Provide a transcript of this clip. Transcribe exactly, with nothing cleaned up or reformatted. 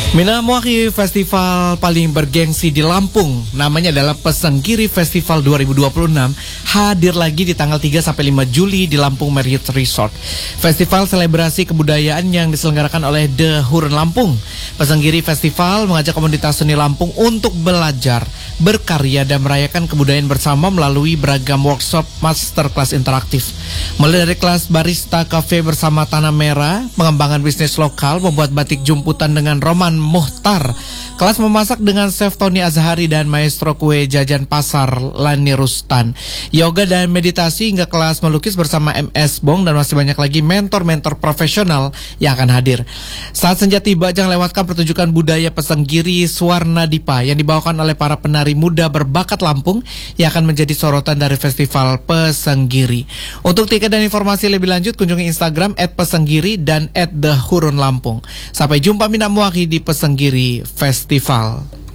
Minamwaki festival paling bergengsi di Lampung, namanya adalah Pesanggiri Festival dua ribu dua puluh enam, hadir lagi di tanggal tiga sampai lima Juli di Lampung Marriott Resort. Festival selebrasi kebudayaan yang diselenggarakan oleh The Huron Lampung. Pesanggiri Festival mengajak komunitas seni Lampung untuk belajar, berkarya dan merayakan kebudayaan bersama melalui beragam workshop masterclass interaktif. Mulai dari kelas barista kafe bersama Tanah Merah, pengembangan bisnis lokal, membuat batik jumputan dengan Roman Muhtar, kelas memasak dengan Chef Tony Azhari dan maestro kue jajan pasar Lani Rustan, yoga dan meditasi hingga kelas melukis bersama M S Bong, dan masih banyak lagi mentor-mentor profesional yang akan hadir. Saat senja tiba, jangan lewatkan pertunjukan budaya Pesanggiri Swarna Dipa yang dibawakan oleh para penari muda berbakat Lampung yang akan menjadi sorotan dari Festival Pesanggiri. Untuk tiket dan informasi lebih lanjut kunjungi Instagram et pesanggiri dan et the huron lampung. Sampai jumpa Minamwaki di Pesanggiri Festival.